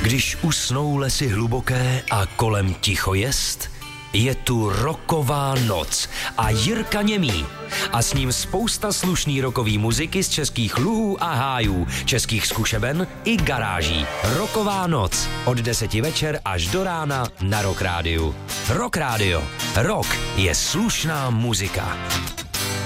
Když usnou lesy hluboké a kolem ticho jest, je tu rocková noc a Jirka Němý. A s ním spousta slušný rockový muziky z českých luhů a hájů, českých zkušeben i garáží. Rocková noc od 10 večer až do rána na Rock Rádiu. Rock Rádio. Rock je slušná muzika.